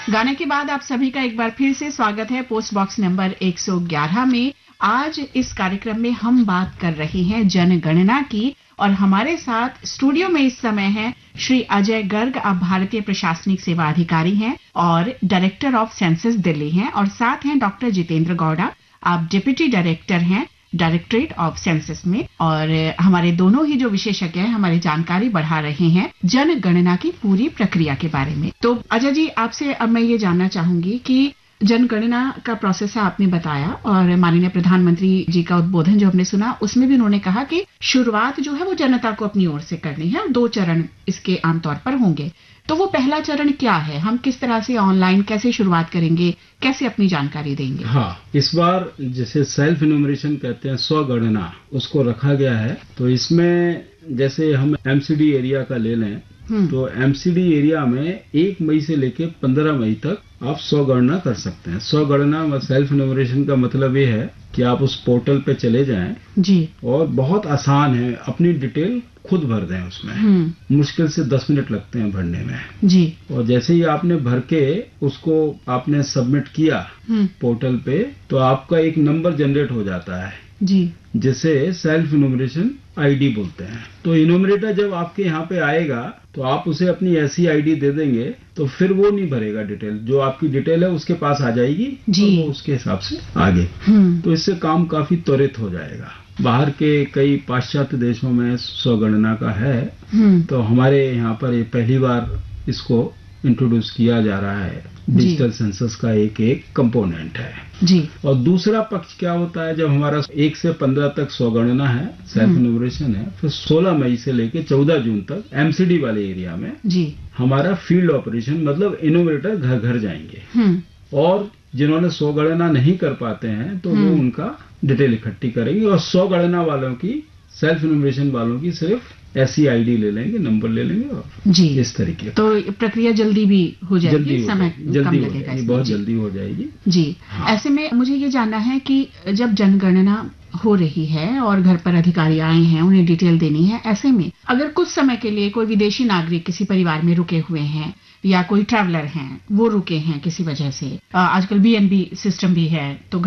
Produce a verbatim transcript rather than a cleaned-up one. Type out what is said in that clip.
गाने के बाद आप सभी का एक बार फिर से स्वागत है पोस्ट बॉक्स नंबर एक सौ ग्यारह में। आज इस कार्यक्रम में हम बात कर रहे हैं जनगणना की और हमारे साथ स्टूडियो में इस समय हैं श्री अजय गर्ग। आप भारतीय प्रशासनिक सेवा अधिकारी हैं और डायरेक्टर ऑफ सेंसस दिल्ली हैं, और साथ हैं डॉक्टर जितेंद्र गौड़ा, आप डिप्टी डायरेक्टर हैं डायरेक्टरेट ऑफ सेंसस में। और हमारे दोनों ही जो विशेषज्ञ हैं हमारी जानकारी बढ़ा रहे हैं जनगणना की पूरी प्रक्रिया के बारे में। तो अजय जी, आपसे अब मैं ये जानना चाहूंगी कि जनगणना का प्रोसेस आपने बताया और माननीय प्रधानमंत्री जी का उद्बोधन जो हमने सुना उसमें भी उन्होंने कहा कि शुरुआत जो है वो जनता को अपनी ओर से करनी है और दो चरण इसके आमतौर पर होंगे। तो वो पहला चरण क्या है? हम किस तरह से ऑनलाइन कैसे शुरुआत करेंगे, कैसे अपनी जानकारी देंगे? हाँ, इस बार जैसे सेल्फ इन्यूमरेशन कहते हैं, स्वगणना, उसको रखा गया है। तो इसमें जैसे हम एमसीडी एरिया का ले लें तो एमसीडी एरिया में एक मई से लेके पंद्रह मई तक आप स्वगणना कर सकते हैं। स्वगणना सेल्फ इन्यूमरेशन का मतलब ये है कि आप उस पोर्टल पे चले जाएं जी, और बहुत आसान है, अपनी डिटेल खुद भर दें उसमें। मुश्किल से दस मिनट लगते हैं भरने में जी। और जैसे ही आपने भर के उसको आपने सबमिट किया पोर्टल पे, तो आपका एक नंबर जनरेट हो जाता है जी, जिसे सेल्फ इन्यूमरेशन आईडी बोलते हैं। तो इन्यूमरेटर जब आपके यहाँ पे आएगा तो आप उसे अपनी ऐसी आईडी दे देंगे तो फिर वो नहीं भरेगा डिटेल, जो आपकी डिटेल है उसके पास आ जाएगी जी, और वो उसके हिसाब से आगे। तो इससे काम काफी त्वरित हो जाएगा। बाहर के कई पाश्चात्य देशों में स्वगणना का है, तो हमारे यहाँ पर ये पहली बार इसको इंट्रोड्यूस किया जा रहा है। डिजिटल सेंसस का एक एक कंपोनेंट है जी। और दूसरा पक्ष क्या होता है, जब हमारा एक से पंद्रह तक स्वगणना है, सेल्फ इन्यूमरेशन है, फिर सोलह मई से लेके चौदह जून तक एमसीडी वाले एरिया में जी हमारा फील्ड ऑपरेशन, मतलब इन्यूमरेटर घर घर जाएंगे और जिन्होंने स्वगणना नहीं कर पाते हैं तो वो उनका डिटेल इकट्ठी करेंगे और स्वगणना वालों की, सेल्फ इन्यूमरेशन वालों की सिर्फ ऐसी आईडी ले लेंगे, नंबर ले लेंगे और जी इस तरीके। तो प्रक्रिया जल्दी भी हो जाएगी, जल्दी समय जल्दी कम लगेगा, बहुत जल्दी हो जाएगी जी। हाँ। ऐसे में मुझे ये जानना है कि जब जनगणना हो रही है और घर पर अधिकारी आए हैं, उन्हें डिटेल देनी है, ऐसे में अगर कुछ समय के लिए कोई विदेशी नागरिक किसी परिवार में रुके हुए हैं या कोई ट्रैवलर हैं, वो रुके हैं किसी वजह से, आजकल बीएनबी सिस्टम भी है, तो